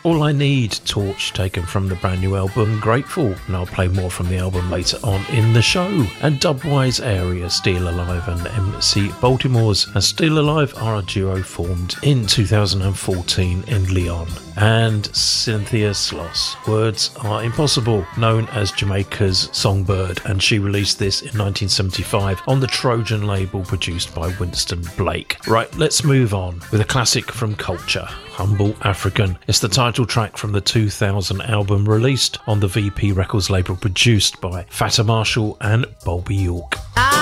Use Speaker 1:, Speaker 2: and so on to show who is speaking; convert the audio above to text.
Speaker 1: All I Need, Torch, taken from the brand new album Grateful, and I'll play more from the album later on in the show. And Dubwise Area, Steal Alive and MC Baltimore's and Steal Alive are a duo formed in 2014 in Lyon. And Cynthia Sloss, Words Are Impossible, known as Jamaica's Songbird, and she released this in 1975 on the Trojan label produced by Winston Blake. Right, let's move on with a classic from Culture, Humble African. It's the title track from the 2000 album released on the VP Records label produced by Fata Marshall and Bobby York.